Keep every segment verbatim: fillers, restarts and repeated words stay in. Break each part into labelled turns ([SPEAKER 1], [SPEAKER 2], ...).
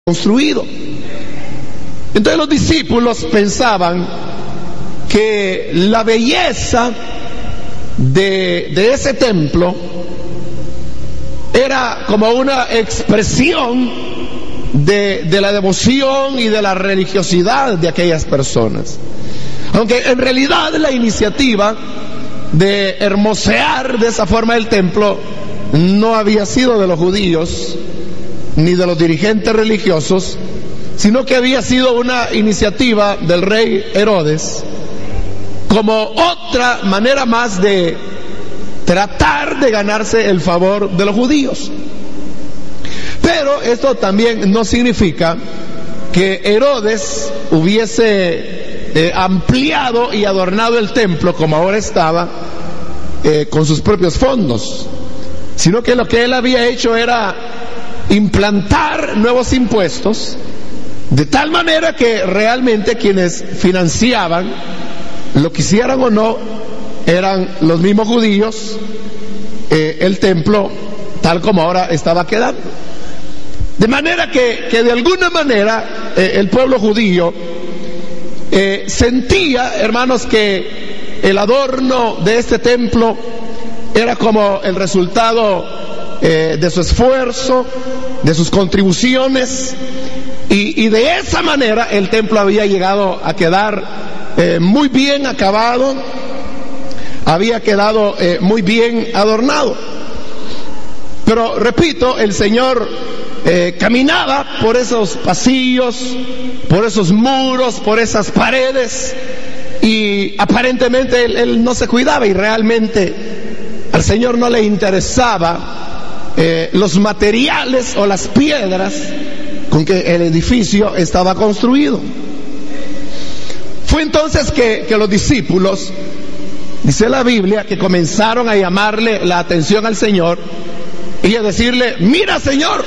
[SPEAKER 1] construido. Entonces los discípulos pensaban que la belleza de, de ese templo era como una expresión de, de la devoción y de la religiosidad de aquellas personas. Aunque en realidad la iniciativa de hermosear de esa forma el templo no había sido de los judíos ni de los dirigentes religiosos, sino que había sido una iniciativa del rey Herodes, como otra manera más de tratar de ganarse el favor de los judíos. Pero esto también no significa que Herodes hubiese eh, ampliado y adornado el templo como ahora estaba, eh, con sus propios fondos, sino que lo que él había hecho era implantar nuevos impuestos, de tal manera que realmente quienes financiaban, lo quisieran o no, eran los mismos judíos, eh, el templo tal como ahora estaba quedando. De manera que, que de alguna manera eh, el pueblo judío eh, sentía, hermanos, que el adorno de este templo era como el resultado eh, de su esfuerzo, de sus contribuciones, y, y de esa manera el templo había llegado a quedar eh, muy bien acabado, había quedado eh, muy bien adornado. Pero repito, el Señor eh, caminaba por esos pasillos, por esos muros, por esas paredes, y aparentemente él, él no se cuidaba, y realmente al Señor no le interesaba eh, los materiales o las piedras con que el edificio estaba construido. Fue entonces que, que los discípulos, dice la Biblia, que comenzaron a llamarle la atención al Señor y a decirle: mira, Señor,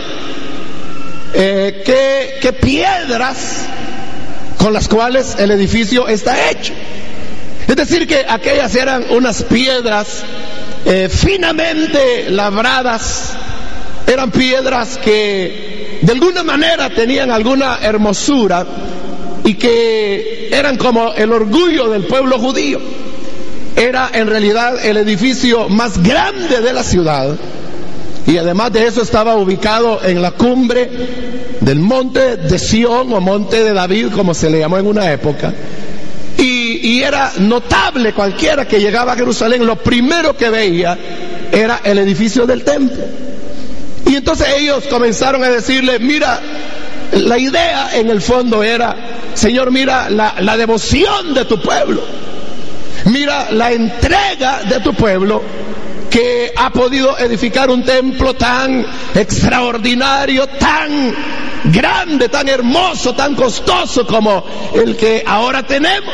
[SPEAKER 1] eh, qué, qué piedras con las cuales el edificio está hecho. Es decir, que aquellas eran unas piedras eh, finamente labradas, eran piedras que de alguna manera tenían alguna hermosura y que eran como el orgullo del pueblo judío. Era en realidad el edificio más grande de la ciudad, y además de eso estaba ubicado en la cumbre del monte de Sión, o monte de David, como se le llamó en una época, y, y era notable. Cualquiera que llegaba a Jerusalén, lo primero que veía era el edificio del templo. Y entonces ellos comenzaron a decirle: mira, la idea en el fondo era: Señor, mira la, la devoción de tu pueblo, mira la entrega de tu pueblo, que ha podido edificar un templo tan extraordinario, tan grande, tan hermoso, tan costoso como el que ahora tenemos.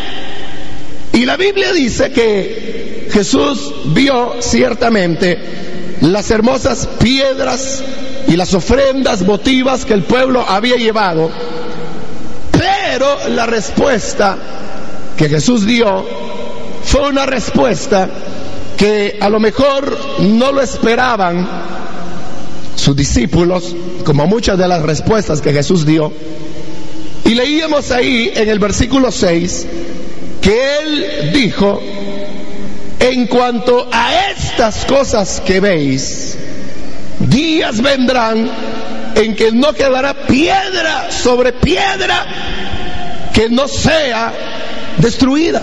[SPEAKER 1] Y la Biblia dice que Jesús vio ciertamente las hermosas piedras y las ofrendas votivas que el pueblo había llevado, pero la respuesta que Jesús dio fue una respuesta que a lo mejor no lo esperaban sus discípulos, como muchas de las respuestas que Jesús dio. Y leíamos ahí en el versículo seis que Él dijo: en cuanto a estas cosas que veis, días vendrán en que no quedará piedra sobre piedra que no sea destruida.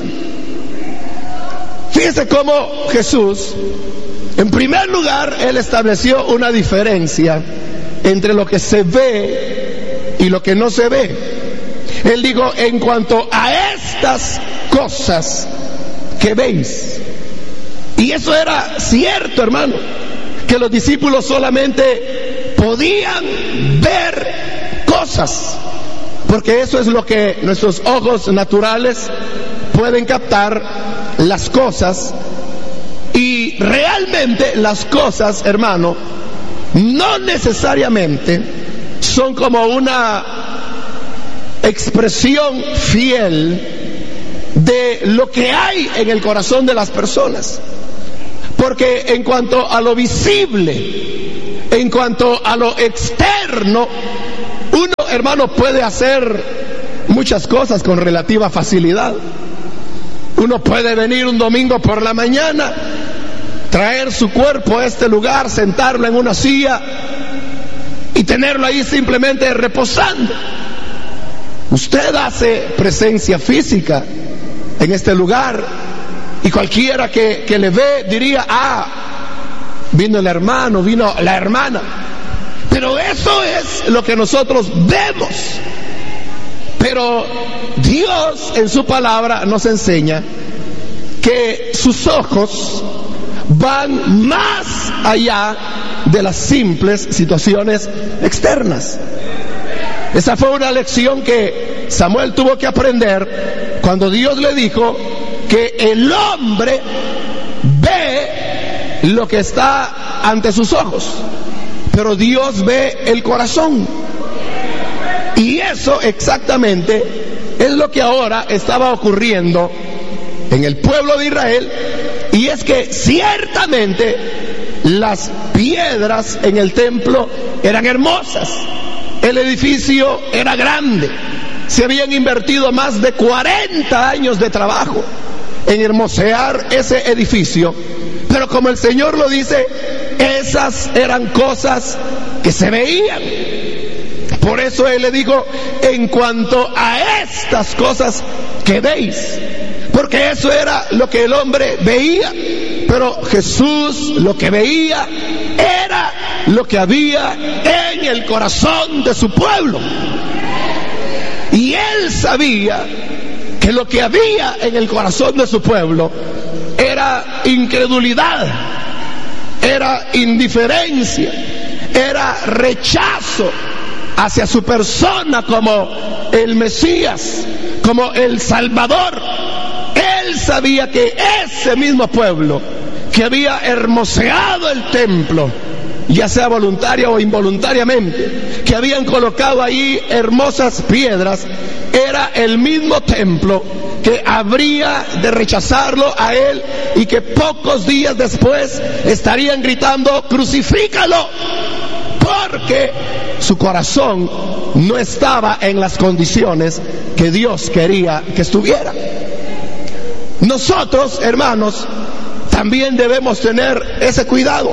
[SPEAKER 1] Fíjese cómo Jesús, en primer lugar, Él estableció una diferencia entre lo que se ve y lo que no se ve. Él dijo: en cuanto a estas cosas que veis. Y eso era cierto, hermano, que los discípulos solamente podían ver cosas, porque eso es lo que nuestros ojos naturales pueden captar, las cosas. Y realmente las cosas, hermano, no necesariamente son como una expresión fiel de lo que hay en el corazón de las personas. Porque en cuanto a lo visible, en cuanto a lo externo, uno hermano, puede hacer muchas cosas con relativa facilidad. Uno puede venir un domingo por la mañana, traer su cuerpo a este lugar, sentarlo en una silla y tenerlo ahí simplemente reposando. Usted hace presencia física en este lugar y cualquiera que, que le ve diría, ah, vino el hermano, vino la hermana. Pero eso es lo que nosotros vemos. Pero Dios en su palabra nos enseña que sus ojos van más allá de las simples situaciones externas. Esa fue una lección que Samuel tuvo que aprender cuando Dios le dijo que el hombre ve lo que está ante sus ojos, pero Dios ve el corazón. Y eso exactamente es lo que ahora estaba ocurriendo en el pueblo de Israel, y es que ciertamente las piedras en el templo eran hermosas, el edificio era grande, se habían invertido más de cuarenta años de trabajo en hermosear ese edificio, pero como el Señor lo dice, esas eran cosas que se veían. Por eso Él le dijo, en cuanto a estas cosas que veis, porque eso era lo que el hombre veía, pero Jesús lo que veía era lo que había en el corazón de su pueblo. Y Él sabía que lo que había en el corazón de su pueblo era incredulidad, era indiferencia, era rechazo hacia su persona como el Mesías, como el Salvador. Él sabía que ese mismo pueblo que había hermoseado el templo, ya sea voluntaria o involuntariamente, que habían colocado ahí hermosas piedras, era el mismo templo que habría de rechazarlo a él y que pocos días después estarían gritando, crucifícalo, porque su corazón no estaba en las condiciones que Dios quería que estuviera. Nosotros, hermanos, también debemos tener ese cuidado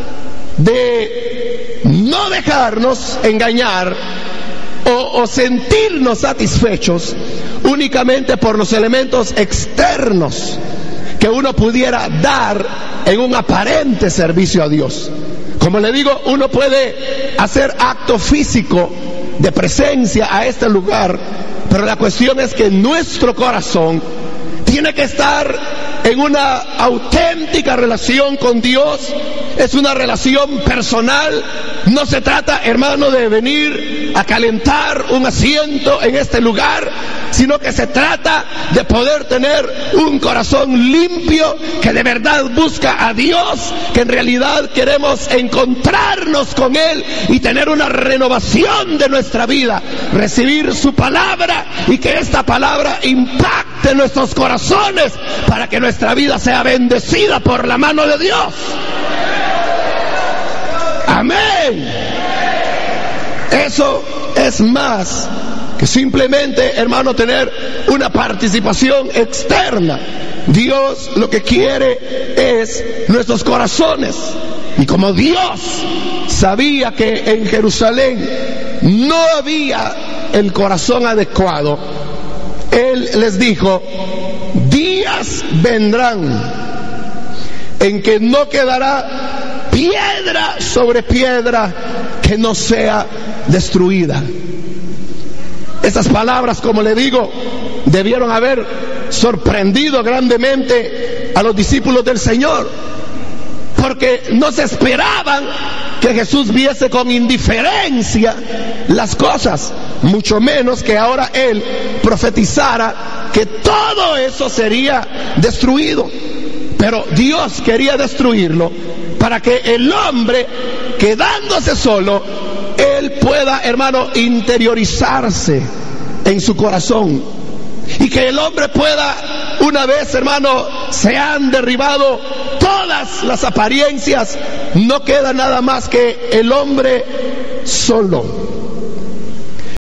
[SPEAKER 1] de no dejarnos engañar o, o sentirnos satisfechos únicamente por los elementos externos que uno pudiera dar en un aparente servicio a Dios. Como le digo, uno puede hacer acto físico de presencia a este lugar, pero la cuestión es que nuestro corazón tiene que estar en una auténtica relación con Dios. Es una relación personal. No se trata, hermano, de venir a calentar un asiento en este lugar, sino que se trata de poder tener un corazón limpio que de verdad busca a Dios, que en realidad queremos encontrarnos con Él y tener una renovación de nuestra vida, recibir su palabra y que esta palabra impacte nuestros corazones para que nuestra vida sea bendecida por la mano de Dios. Amén. Eso es más que simplemente, hermano, tener una participación externa. Dios lo que quiere es nuestros corazones. Y como Dios sabía que en Jerusalén no había el corazón adecuado, Él les dijo, días vendrán en que no quedará piedra sobre piedra que no sea destruida. Estas palabras, como le digo, debieron haber sorprendido grandemente a los discípulos del Señor, porque no se esperaban que Jesús viese con indiferencia las cosas, mucho menos que ahora Él profetizara que todo eso sería destruido. Pero Dios quería destruirlo para que el hombre, quedándose solo, él pueda, hermano, interiorizarse en su corazón. Y que el hombre pueda, una vez, hermano, se han derribado todas las apariencias, no queda nada más que el hombre solo.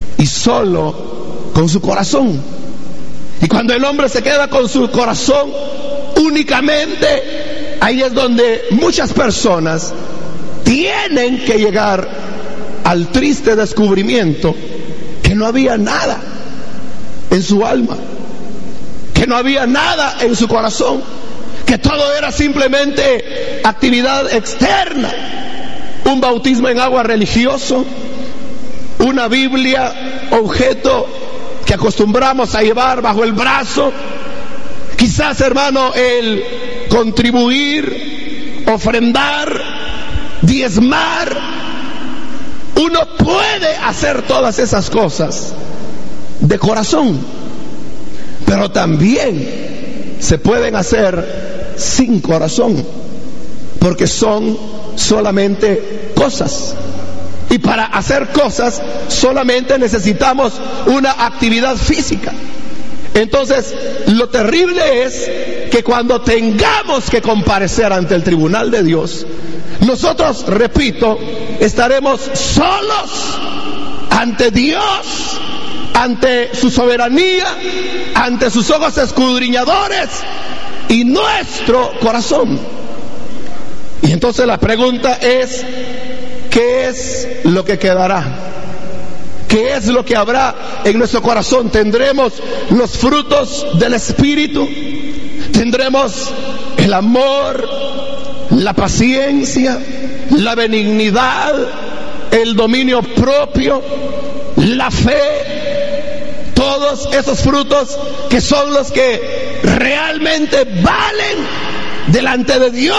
[SPEAKER 1] solo con su corazón. Y cuando el hombre se queda con su corazón únicamente, ahí es donde muchas personas tienen que llegar al triste descubrimiento que no había nada en su alma, que no había nada en su corazón, que todo era simplemente actividad externa, un bautismo en agua religioso, una Biblia, objeto que acostumbramos a llevar bajo el brazo, quizás, hermano, el contribuir, ofrendar, diezmar. Uno puede hacer todas esas cosas de corazón, pero también se pueden hacer sin corazón, porque son solamente cosas. Y para hacer cosas solamente necesitamos una actividad física. Entonces, lo terrible es que cuando tengamos que comparecer ante el tribunal de Dios, nosotros, repito, estaremos solos ante Dios, ante su soberanía, ante sus ojos escudriñadores y nuestro corazón. Y entonces la pregunta es, ¿qué es lo que quedará? ¿Qué es lo que habrá en nuestro corazón? ¿Tendremos los frutos del Espíritu? ¿Tendremos el amor, la paciencia, la benignidad, el dominio propio, la fe? Todos esos frutos que son los que realmente valen delante de Dios.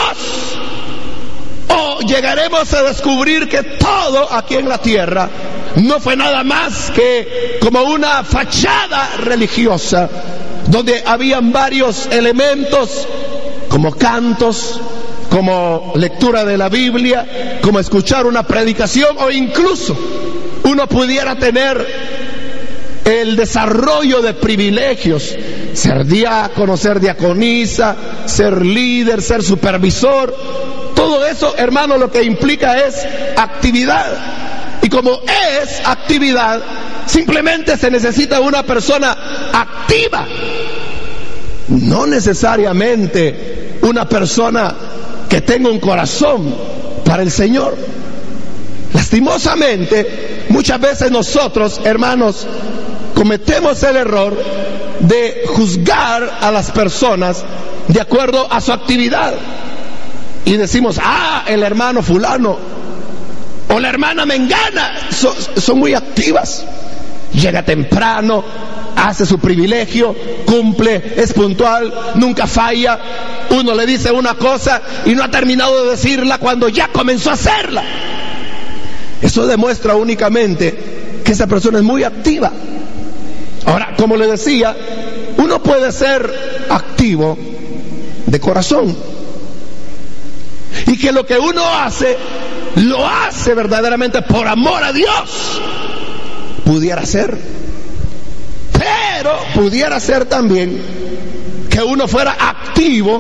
[SPEAKER 1] ¿O llegaremos a descubrir que todo aquí en la tierra no fue nada más que como una fachada religiosa, donde habían varios elementos como cantos, como lectura de la Biblia, como escuchar una predicación, o incluso uno pudiera tener el desarrollo de privilegios, ser diácono, ser diaconisa, ser líder, ser supervisor? Todo eso, hermano, lo que implica es actividad. Y como es actividad, simplemente se necesita una persona activa, no necesariamente una persona que tenga un corazón para el Señor. Lastimosamente, muchas veces nosotros, hermanos, cometemos el error de juzgar a las personas de acuerdo a su actividad. Y decimos, ah, el hermano fulano o la hermana mengana son, son muy activas. Llega temprano, hace su privilegio, cumple, es puntual, nunca falla. Uno le dice una cosa y no ha terminado de decirla cuando ya comenzó a hacerla. Eso demuestra únicamente que esa persona es muy activa. Ahora, como le decía, uno puede ser activo de corazón, y que lo que uno hace, lo hace verdaderamente por amor a Dios. Pudiera ser. Pero pudiera ser también que uno fuera activo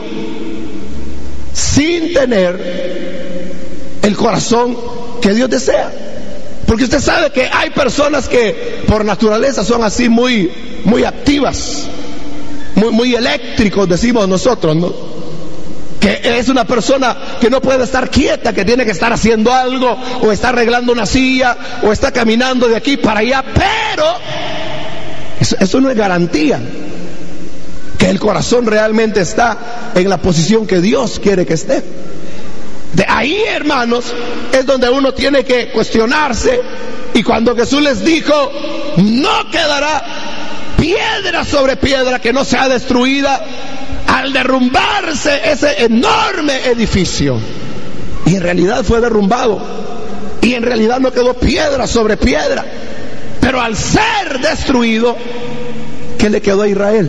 [SPEAKER 1] sin tener el corazón que Dios desea. Porque usted sabe que hay personas que por naturaleza son así muy, muy activas, muy, muy eléctricos, decimos nosotros, ¿no? Que es una persona que no puede estar quieta, que tiene que estar haciendo algo, o está arreglando una silla, o está caminando de aquí para allá, pero eso, eso no es garantía que el corazón realmente está en la posición que Dios quiere que esté. De ahí, hermanos, es donde uno tiene que cuestionarse. Y cuando Jesús les dijo, no quedará piedra sobre piedra que no sea destruida, al derrumbarse ese enorme edificio, y en realidad fue derrumbado, y en realidad no quedó piedra sobre piedra, pero al ser destruido, ¿qué le quedó a Israel?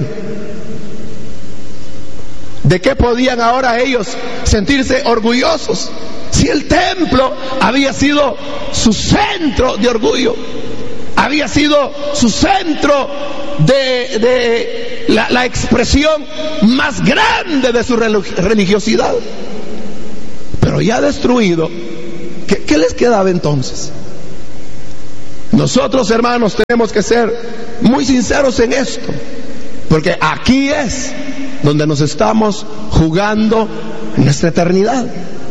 [SPEAKER 1] ¿De qué podían ahora ellos sentirse orgullosos? Si el templo había sido su centro de orgullo, había sido su centro de, de la, la expresión más grande de su religiosidad, pero ya destruido, ¿qué, qué les quedaba entonces? Nosotros, hermanos, tenemos que ser muy sinceros en esto, porque aquí es donde nos estamos jugando nuestra eternidad.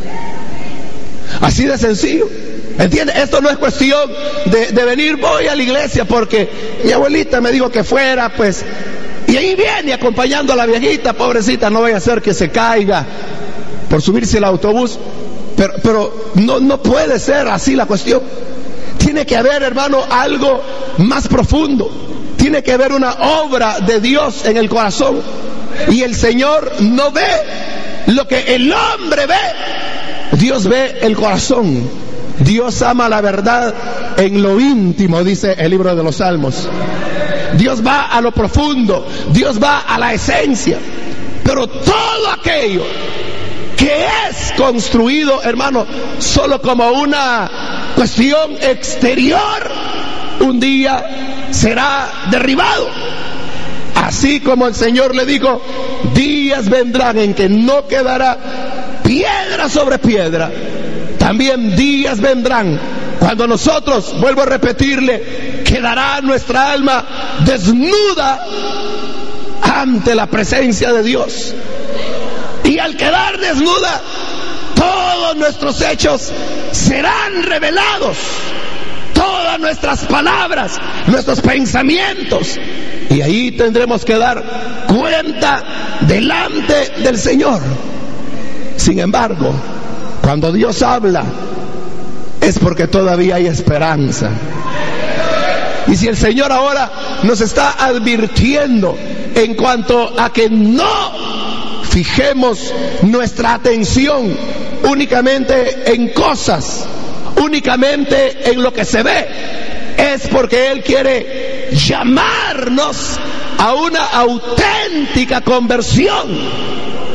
[SPEAKER 1] Así de sencillo. ¿Entiende? Esto no es cuestión de, de venir, voy a la iglesia porque mi abuelita me dijo que fuera, pues, y ahí viene acompañando a la viejita, pobrecita, no vaya a ser que se caiga por subirse al autobús. Pero, pero no, no puede ser así la cuestión. Tiene que haber, hermano, algo más profundo. Tiene que haber una obra de Dios en el corazón. Y el Señor no ve lo que el hombre ve. Dios ve el corazón. Dios ama la verdad en lo íntimo, dice el libro de los Salmos. Dios va a lo profundo. Dios va a la esencia. Pero todo aquello que es construido, hermano, solo como una cuestión exterior, un día será derribado. Así como el Señor le dijo, días vendrán en que no quedará piedra sobre piedra. También días vendrán cuando nosotros, vuelvo a repetirle, quedará nuestra alma desnuda ante la presencia de Dios. Y al quedar desnuda, todos nuestros hechos serán revelados, todas nuestras palabras, nuestros pensamientos, y ahí tendremos que dar cuenta delante del Señor. Sin embargo, cuando Dios habla, es porque todavía hay esperanza. Y si el Señor ahora nos está advirtiendo en cuanto a que no fijemos nuestra atención únicamente en cosas, únicamente en lo que se ve, es porque Él quiere llamarnos a una auténtica conversión.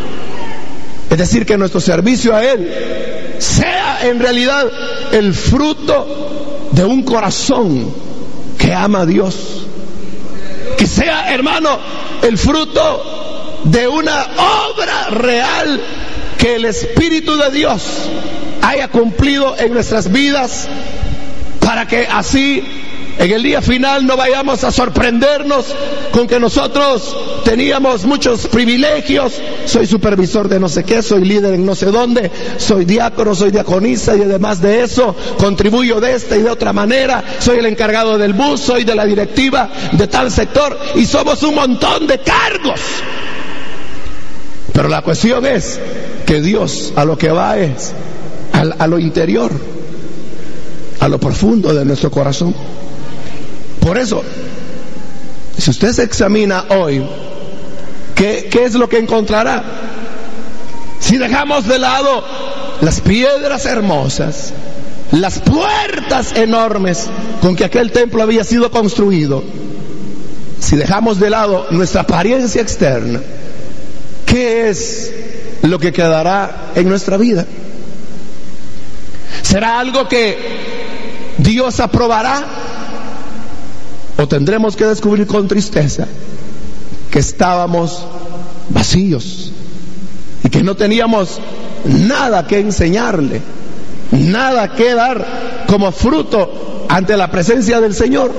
[SPEAKER 1] Es decir, que nuestro servicio a Él sea en realidad el fruto de un corazón que ama a Dios. Que sea, hermano, el fruto de una obra real que el Espíritu de Dios haya cumplido en nuestras vidas, para que así en el día final no vayamos a sorprendernos con que nosotros teníamos muchos privilegios. Soy supervisor de no sé qué, soy líder en no sé dónde, soy diácono, soy diaconisa, y además de eso contribuyo de esta y de otra manera, soy el encargado del bus, soy de la directiva de tal sector, y somos un montón de cargos. Pero la cuestión es que Dios a lo que va es a, a lo interior, a lo profundo de nuestro corazón. Por eso, si usted se examina hoy, ¿qué, qué es lo que encontrará? Si dejamos de lado las piedras hermosas, las puertas enormes con que aquel templo había sido construido, si dejamos de lado nuestra apariencia externa, ¿qué es lo que quedará en nuestra vida? ¿Será algo que Dios aprobará? ¿O tendremos que descubrir con tristeza que estábamos vacíos y que no teníamos nada que enseñarle, nada que dar como fruto ante la presencia del Señor?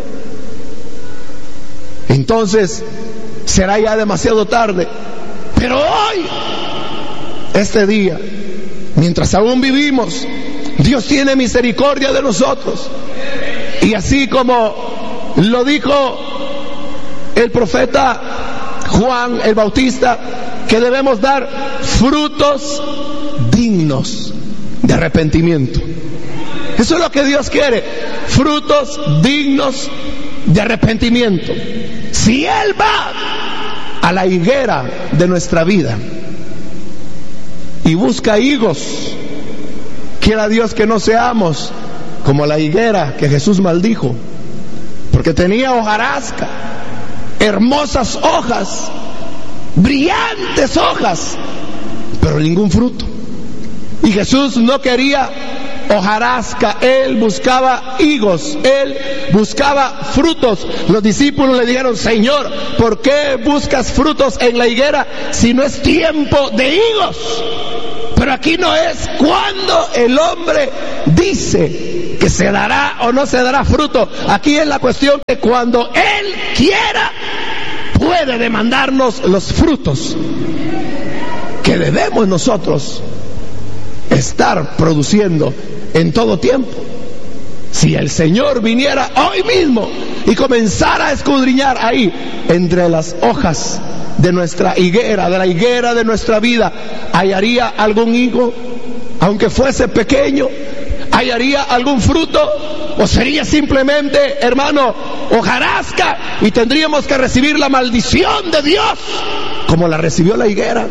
[SPEAKER 1] Entonces será ya demasiado tarde. Pero hoy, este día, mientras aún vivimos, Dios tiene misericordia de nosotros. Y así como lo dijo el profeta Juan el Bautista, que debemos dar frutos dignos de arrepentimiento. Eso es lo que Dios quiere, frutos dignos de arrepentimiento. Si Él va a la higuera de nuestra vida y busca higos, quiera Dios que no seamos como la higuera que Jesús maldijo, porque tenía hojarasca, hermosas hojas, brillantes hojas, pero ningún fruto. Y Jesús no quería hojarasca, Él buscaba higos, Él buscaba frutos. Los discípulos le dijeron: Señor, ¿por qué buscas frutos en la higuera si no es tiempo de higos? Pero aquí no es cuando el hombre dice que se dará o no se dará fruto. Aquí es la cuestión que cuando Él quiera, puede demandarnos los frutos que debemos nosotros estar produciendo en todo tiempo. Si el Señor viniera hoy mismo y comenzara a escudriñar ahí entre las hojas de nuestra higuera, de la higuera de nuestra vida, ¿hallaría algún higo, aunque fuese pequeño? ¿Hallaría algún fruto? ¿O sería simplemente, hermano, hojarasca y tendríamos que recibir la maldición de Dios como la recibió la higuera?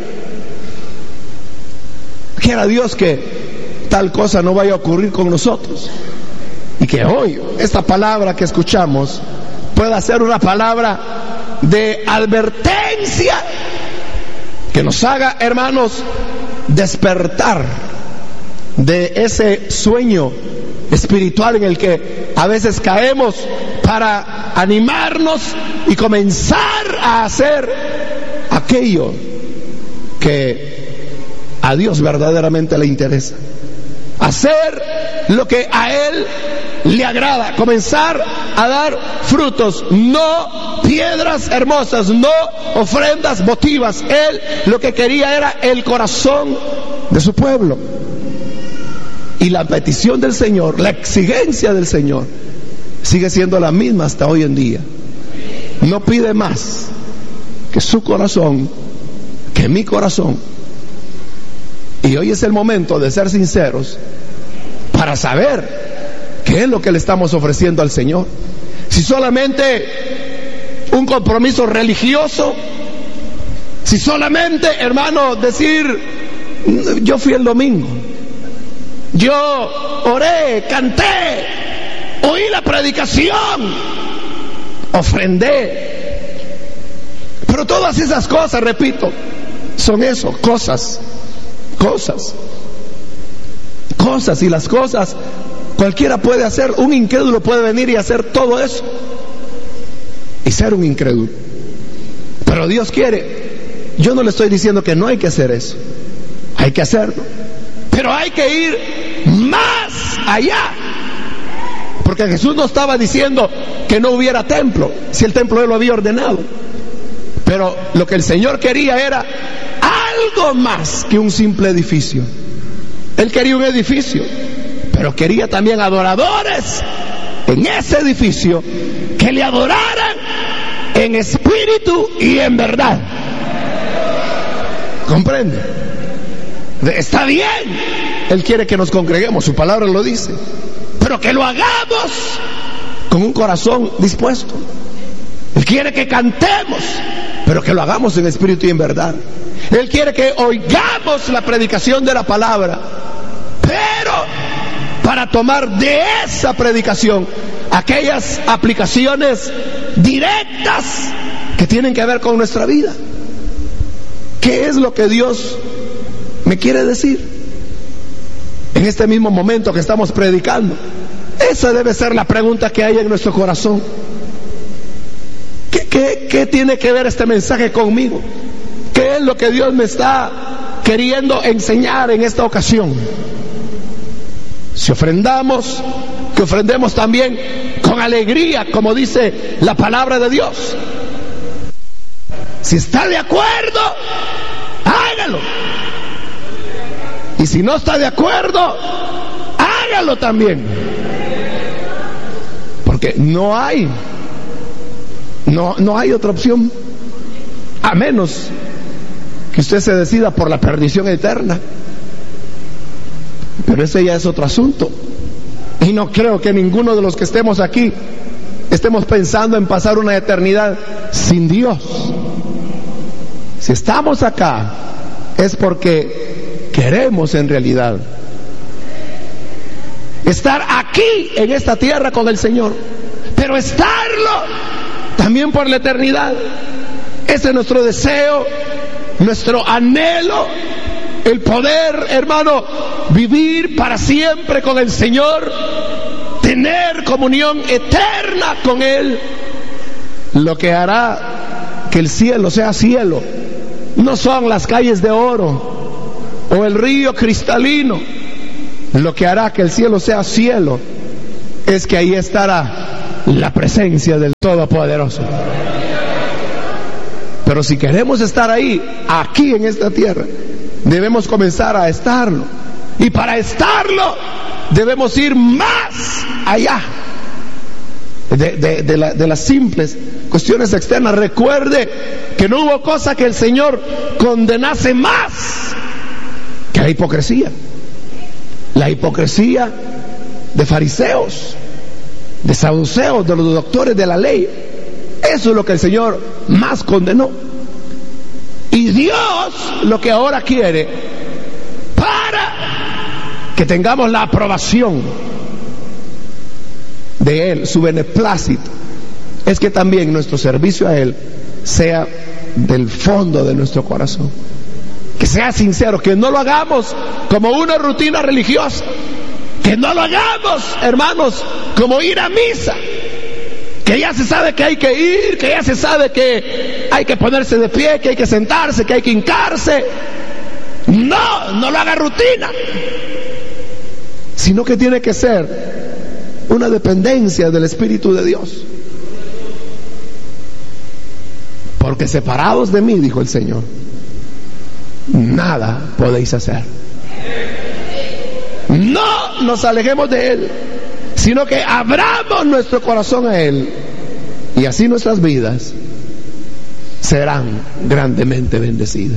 [SPEAKER 1] Quiera Dios que tal cosa no vaya a ocurrir con nosotros, y que hoy esta palabra que escuchamos pueda ser una palabra de advertencia que nos haga, hermanos, despertar de ese sueño espiritual en el que a veces caemos, para animarnos y comenzar a hacer aquello que a Dios verdaderamente le interesa, hacer lo que a Él le agrada, comenzar a dar frutos, no piedras hermosas, no ofrendas votivas. Él lo que quería era el corazón de su pueblo. Y la petición del Señor, la exigencia del Señor, sigue siendo la misma hasta hoy en día. No pide más que su corazón, que mi corazón. Y hoy es el momento de ser sinceros para saber qué es lo que le estamos ofreciendo al Señor. Si solamente un compromiso religioso, si solamente, hermano, decir, yo fui el domingo, yo oré, canté, oí la predicación, ofrendé. Pero todas esas cosas, repito, son eso, cosas, cosas, cosas, y las cosas cualquiera puede hacer. Un incrédulo puede venir y hacer todo eso y ser un incrédulo. Pero Dios quiere, yo no le estoy diciendo que no hay que hacer eso, hay que hacerlo, pero hay que ir más allá, porque Jesús no estaba diciendo que no hubiera templo, si el templo Él lo había ordenado, pero lo que el Señor quería era algo más que un simple edificio. Él quería un edificio, pero quería también adoradores en ese edificio que le adoraran en espíritu y en verdad. ¿Comprende? Está bien, Él quiere que nos congreguemos, su palabra lo dice, pero que lo hagamos con un corazón dispuesto. Él quiere que cantemos, pero que lo hagamos en espíritu y en verdad. Él quiere que oigamos la predicación de la palabra, pero para tomar de esa predicación aquellas aplicaciones directas que tienen que ver con nuestra vida. ¿Qué es lo que Dios me quiere decir en este mismo momento que estamos predicando? Esa debe ser la pregunta que hay en nuestro corazón. ¿Qué, qué, qué tiene que ver este mensaje conmigo? ¿Qué es lo que Dios me está queriendo enseñar en esta ocasión? Si ofrendamos, que ofrendemos también con alegría, como dice la palabra de Dios. Si está de acuerdo, hágalo. Y si no está de acuerdo, hágalo también. Porque no hay, no, no hay otra opción, a menos que usted se decida por la perdición eterna. Pero ese ya es otro asunto. Y no creo que ninguno de los que estemos aquí estemos pensando en pasar una eternidad sin Dios. Si estamos acá es porque queremos en realidad estar aquí en esta tierra con el Señor, pero estarlo también por la eternidad. Ese es nuestro deseo, nuestro anhelo, el poder, hermano, vivir para siempre con el Señor, tener comunión eterna con Él. Lo que hará que el cielo sea cielo no son las calles de oro o el río cristalino. Lo que hará que el cielo sea cielo es que ahí estará la presencia del Todopoderoso. Pero si queremos estar ahí, aquí en esta tierra, debemos comenzar a estarlo. Y para estarlo, debemos ir más allá de, de, de, la, de las simples cuestiones externas. Recuerde que no hubo cosa que el Señor condenase más que la hipocresía. La hipocresía de fariseos, de saduceos, de los doctores de la ley. Eso es lo que el Señor más condenó. Y Dios lo que ahora quiere, para que tengamos la aprobación de Él, su beneplácito, es que también nuestro servicio a Él sea del fondo de nuestro corazón, que sea sincero, que no lo hagamos como una rutina religiosa, que no lo hagamos, hermanos, como ir a misa, que ya se sabe que hay que ir, que ya se sabe que hay que ponerse de pie, que hay que sentarse, que hay que hincarse. No, no lo haga rutina, sino que tiene que ser una dependencia del Espíritu de Dios. Porque separados de mí, dijo el Señor, nada podéis hacer. No nos alejemos de Él, sino que abramos nuestro corazón a Él, y así nuestras vidas serán grandemente bendecidas.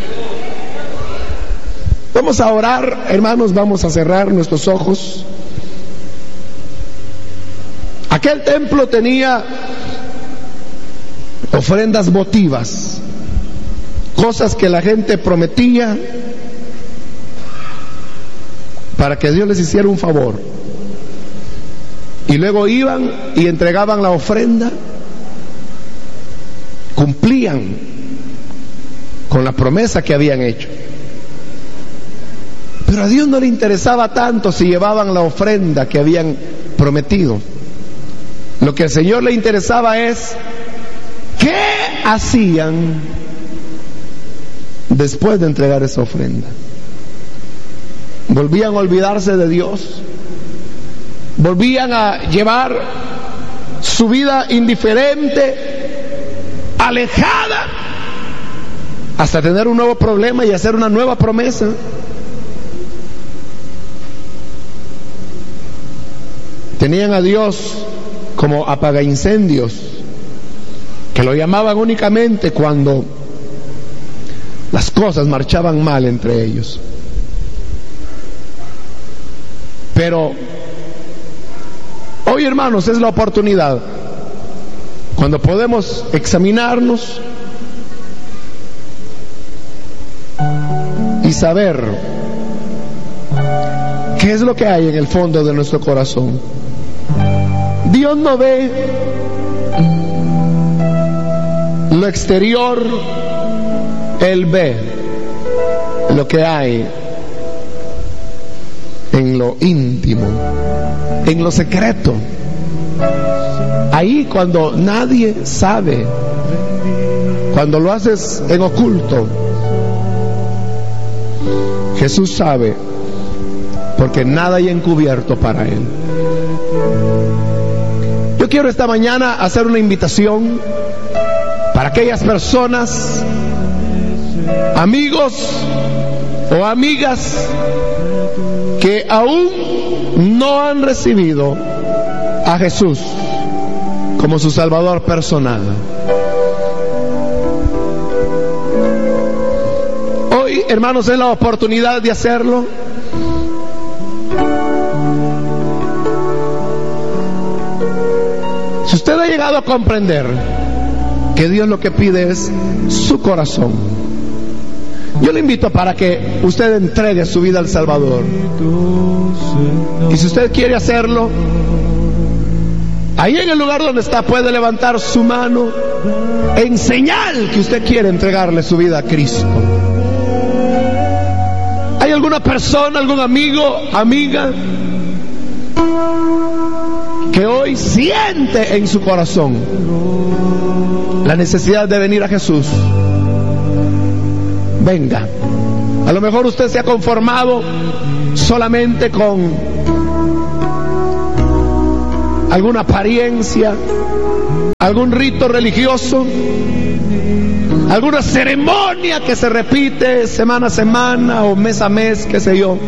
[SPEAKER 1] Vamos a orar, hermanos, vamos a cerrar nuestros ojos. Aquel templo tenía ofrendas votivas, cosas que la gente prometía para que Dios les hiciera un favor, y luego iban y entregaban la ofrenda, cumplían con la promesa que habían hecho. Pero a Dios no le interesaba tanto si llevaban la ofrenda que habían prometido. Lo que al Señor le interesaba es qué hacían después de entregar esa ofrenda. Volvían a olvidarse de Dios, volvían a llevar su vida indiferente, alejada, hasta tener un nuevo problema y hacer una nueva promesa. Tenían a Dios como apagaincendios, que lo llamaban únicamente cuando las cosas marchaban mal entre ellos. Pero hoy, hermanos, es la oportunidad cuando podemos examinarnos y saber qué es lo que hay en el fondo de nuestro corazón. Dios no ve lo exterior, Él ve lo que hay en lo íntimo, en lo secreto. Ahí cuando nadie sabe, cuando lo haces en oculto, Jesús sabe, porque nada hay encubierto para Él. Yo quiero esta mañana hacer una invitación para aquellas personas, amigos o amigas, que aún no han recibido a Jesús como su Salvador personal. Hoy, hermanos, es la oportunidad de hacerlo. Si usted ha llegado a comprender que Dios lo que pide es su corazón, yo le invito para que usted entregue su vida al Salvador. Y si usted quiere hacerlo, ahí en el lugar donde está puede levantar su mano en señal que usted quiere entregarle su vida a Cristo. ¿Hay alguna persona, algún amigo, amiga que hoy siente en su corazón la necesidad de venir a Jesús? Venga. A lo mejor usted se ha conformado solamente con alguna apariencia, algún rito religioso, alguna ceremonia que se repite semana a semana o mes a mes, qué sé yo.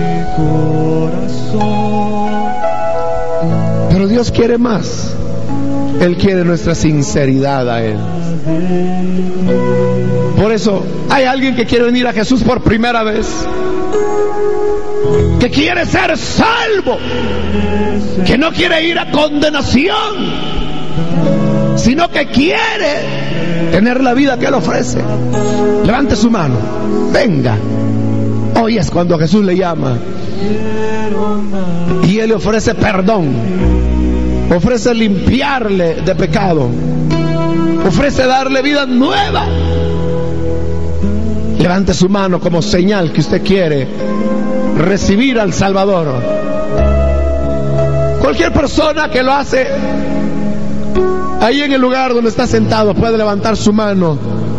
[SPEAKER 1] Pero Dios quiere más. Él quiere nuestra sinceridad a Él. Por eso, hay alguien que quiere venir a Jesús por primera vez, que quiere ser salvo, que no quiere ir a condenación, sino que quiere tener la vida que Él ofrece. Levante su mano, venga. Hoy es cuando Jesús le llama y Él le ofrece perdón, ofrece limpiarle de pecado, ofrece darle vida nueva. Levante su mano como señal que usted quiere recibir al Salvador. Cualquier persona que lo hace ahí en el lugar donde está sentado puede levantar su mano.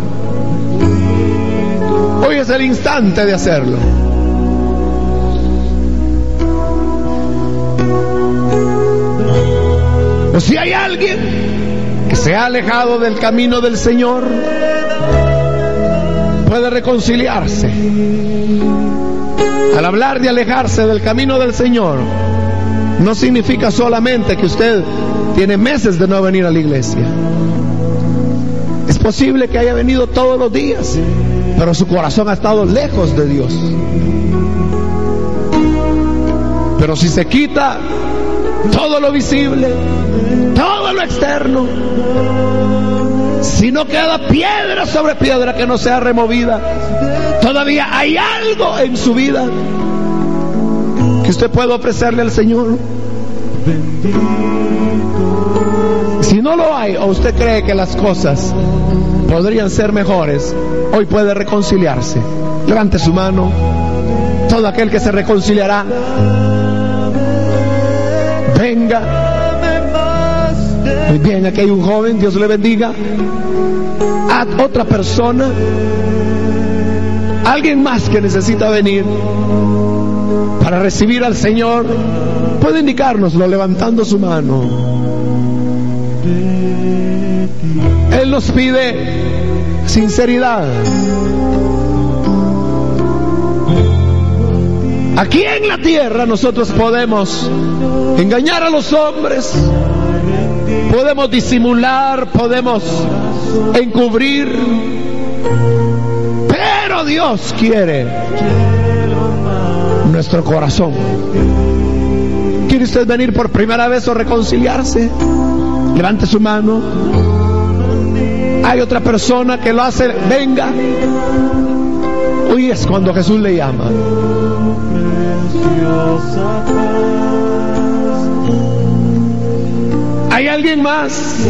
[SPEAKER 1] Hoy es el instante de hacerlo. O si hay alguien que se ha alejado del camino del Señor, puede reconciliarse. Al hablar de alejarse del camino del Señor, no significa solamente que usted tiene meses de no venir a la iglesia. Es posible que haya venido todos los días, pero su corazón ha estado lejos de Dios. Pero si se quita todo lo visible, todo lo externo, si no queda piedra sobre piedra que no sea removida, todavía hay algo en su vida que usted puede ofrecerle al Señor. Si no lo hay, o usted cree que las cosas podrían ser mejores, hoy puede reconciliarse. Levante su mano. Todo aquel que se reconciliará, venga. Muy bien, aquí hay un joven, Dios le bendiga. A otra persona, alguien más que necesita venir para recibir al Señor, puede indicárnoslo levantando su mano. Él nos pide sinceridad. Aquí en la tierra nosotros podemos engañar a los hombres, podemos disimular, podemos encubrir, pero Dios quiere nuestro corazón. ¿Quiere usted venir por primera vez o reconciliarse? Levante su mano. Hay otra persona que lo hace, venga. Hoy es cuando Jesús le llama. ¿Hay alguien más?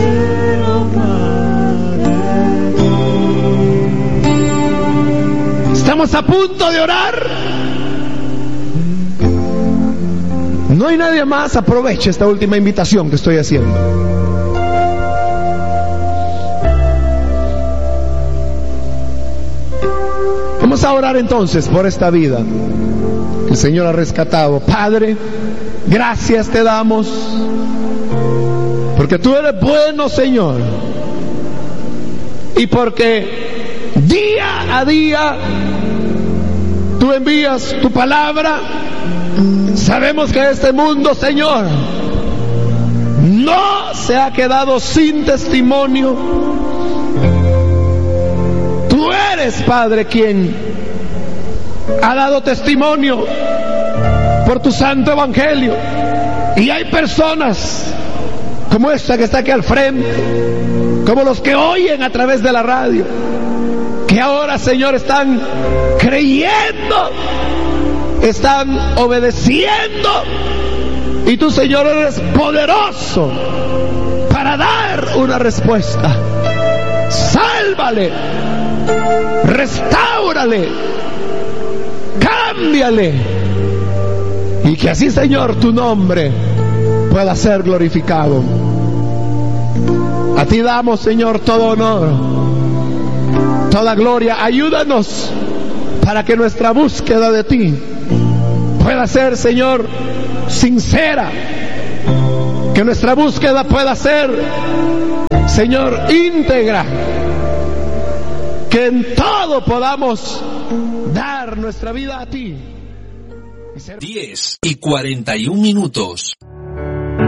[SPEAKER 1] Estamos a punto de orar. No hay nadie más. Aproveche esta última invitación que estoy haciendo. Vamos a orar entonces por esta vida que el Señor ha rescatado. Padre, gracias te damos, porque tú eres bueno, Señor, y porque día a día tú envías tu palabra. Sabemos que este mundo, Señor, no se ha quedado sin testimonio. Tú eres, Padre, quien ha dado testimonio por tu santo evangelio. Y hay personas como esta que está aquí al frente, como los que oyen a través de la radio, que ahora, Señor, están creyendo, están obedeciendo, y tú, Señor, eres poderoso para dar una respuesta. Sálvale, restáurale, cámbiale, y que así, Señor, tu nombre pueda ser glorificado. A ti damos, Señor, todo honor, toda gloria. Ayúdanos para que nuestra búsqueda de ti pueda ser, Señor, sincera, Que nuestra búsqueda pueda ser, Señor, íntegra. Que en todo podamos dar nuestra vida a ti.
[SPEAKER 2] diez y cuarenta y un minutos.